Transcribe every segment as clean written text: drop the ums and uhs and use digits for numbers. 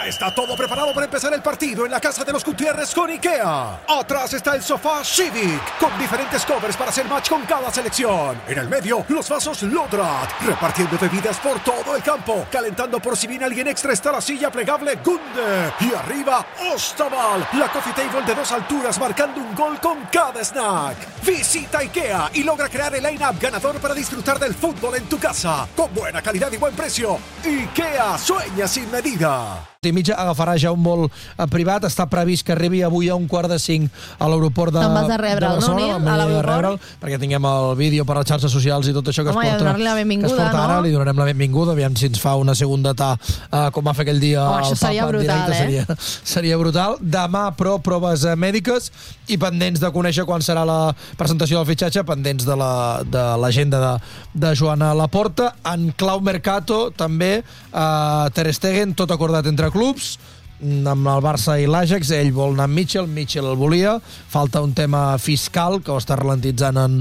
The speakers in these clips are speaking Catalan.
Ya está todo preparado para empezar el partido en la casa de los Gutiérrez con IKEA. Atrás está el sofá Civic, con diferentes covers para hacer match con cada selección. En el medio, los vasos Lodrat, repartiendo bebidas por todo el campo. Calentando por si viene alguien extra está la silla plegable Gunde. Y arriba, Ostaval, la coffee table de 2 alturas marcando un gol con cada snack. Visita IKEA y logra crear el line-up ganador para disfrutar del fútbol en tu casa. Con buena calidad y buen precio. IKEA, sueña sin medida. I mitja agafarà ja un vol privat. Està previst que arribi avui a 4:45 a l'aeroport de Barcelona. Te'n vas a rebre'l, no, Nil? A l'aeroport? Perquè tinguem el vídeo per les xarxes socials i tot això que es porta, donar-li la benvinguda, no? ara. Li donarem la benvinguda, aviam si ens fa una segunda com va fer aquell dia el això seria Papa brutal, en directe. Seria brutal. Demà, però, proves mèdiques i pendents de conèixer quan serà la presentació del fitxatge, pendents de l'agenda de Joan Laporta. En clau Mercato, també, Ter Stegen, tot acordat entre clubs, amb el Barça i l'Ajax. Ell vol anar amb Mitchell el volia. Falta un tema fiscal que ho està ralentitzant en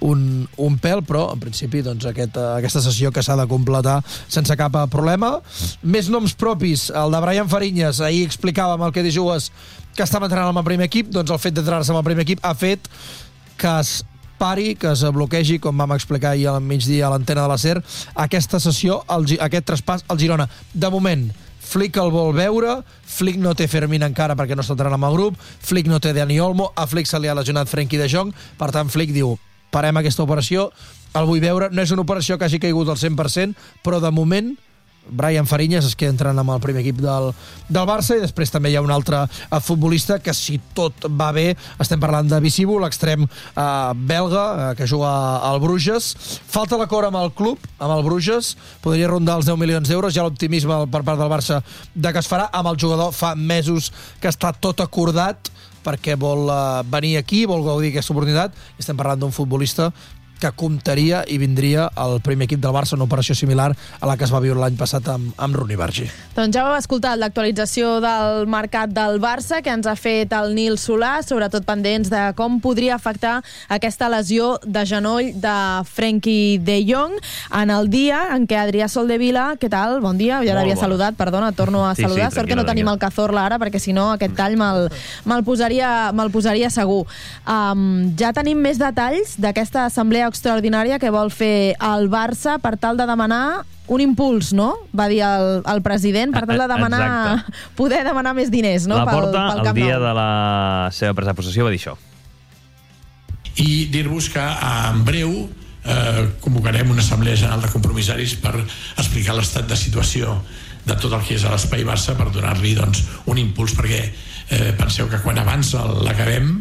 un pèl, però en principi doncs, aquesta sessió que s'ha de completar sense cap problema. Més noms propis, el de Brian Fariñas. Ahir explicàvem el que dijues que estava entrenant amb el primer equip. Doncs el fet d'entrenar-se amb el primer equip ha fet que es pari, que es bloquegi, com vam explicar ahir al migdia a l'antena de la SER, aquesta sessió, aquest traspàs al Girona. De moment, Flick el vol veure, Flick no té Fermín encara perquè no està entrant amb el grup, Flick no té Dani Olmo, a Flick se li ha lesionat Frenkie de Jong, per tant Flick diu, parem aquesta operació, el vull veure, no és una operació que hagi caigut al 100%, però de moment Brian Fariñas es queda entrant amb el primer equip del Barça, i després també hi ha un altre futbolista que, si tot va bé, estem parlant de Visibu, l'extrem belga, que juga al Bruges. Falta l'acord amb el club, amb el Bruges, podria rondar els 10 milions d'euros, hi ha l'optimisme per part del Barça de que es farà. Amb el jugador fa mesos que està tot acordat perquè vol venir aquí, vol gaudir aquesta oportunitat, i estem parlant d'un futbolista que comptaria i vindria al primer equip del Barça, una operació similar a la que es va viure l'any passat amb Rooney Bargi. Doncs ja heu escoltat l'actualització del mercat del Barça que ens ha fet el Nil Solà, sobretot pendents de com podria afectar aquesta lesió de genoll de Frenkie de Jong en el dia en què Adrià Soldevila, què tal? Bon dia, ja l'havia saludat, perdona, torno a saludar. Sort que no tenim el Cazorla ara, perquè si no aquest tall me'l posaria segur. Ja tenim més detalls d'aquesta assemblea extraordinària que vol fer el Barça per tal de demanar un impuls, no? Va dir el president, per tal de demanar poder demanar més diners, no? Laporta, el dia de la seva presa de possessió, va dir això. I dir-vos que en breu convocarem una assemblea general de compromissaris per explicar l'estat de situació de tot el que és a l'Espai Barça, per donar-li un impuls, perquè penseu que quan abans l'acabem,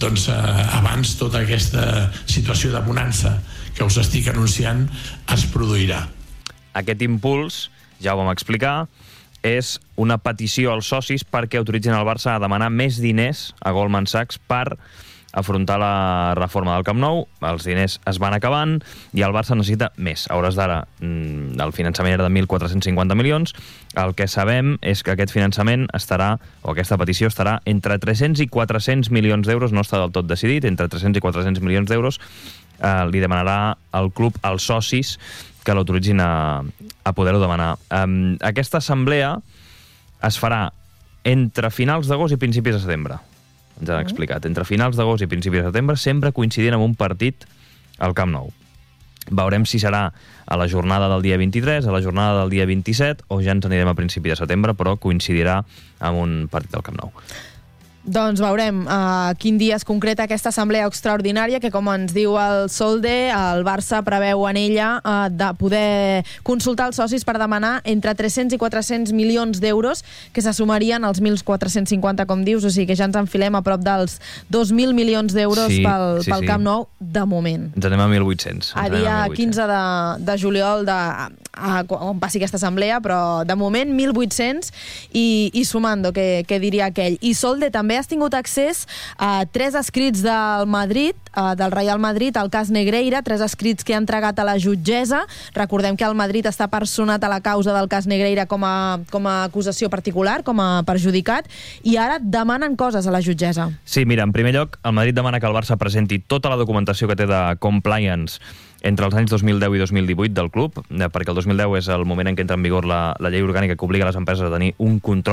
abans tota aquesta situació de bonança que us estic anunciant es produirà. Aquest impuls, ja ho vam explicar, és una petició als socis perquè autoritzin el Barça a demanar més diners a Goldman Sachs per afrontar la reforma del Camp Nou. Els diners es van acabant i el Barça necessita més. A hores d'ara el finançament era de 1.450 milions. El que sabem és que aquest finançament estarà, o aquesta petició estarà entre 300 i 400 milions d'euros, no està del tot decidit, entre 300 i 400 milions d'euros li demanarà el club als socis que l'autoritzin a poder-ho demanar. Aquesta assemblea es farà entre finals d'agost i principis de setembre. Ens han explicat. Entre finals d'agost i principis de setembre, sempre coincidint amb un partit al Camp Nou. Veurem si serà a la jornada del dia 23, a la jornada del dia 27, o ja ens anirem a principi de setembre, però coincidirà amb un partit al Camp Nou. Doncs veurem quin dia es concreta aquesta assemblea extraordinària que, com ens diu el Solde, el Barça preveu en ella de poder consultar els socis per demanar entre 300 i 400 milions d'euros, que se sumarien als 1.450, com dius, o sigui que ja ens enfilem a prop dels 2.000 milions d'euros pel Camp Nou, de moment. Ens anem a 1.800. A dia 15 de juliol, on passi aquesta assemblea, però de moment 1.800 i sumando, que diria aquell. I Solde, també has tingut accés a 3 escrits del Madrid, del Real Madrid, al cas Negreira, 3 escrits que ha entregat a la jutgessa. Recordem que el Madrid està personat a la causa del cas Negreira com a acusació particular, com a perjudicat, i ara demanen coses a la jutgessa. Sí, mira, en primer lloc, el Madrid demana que el Barça presenti tota la documentació que té de compliance entre els anys 2010 i 2018 del club, perquè el 2010 és el moment en què entra en vigor la llei orgànica que obliga les empreses a tenir un control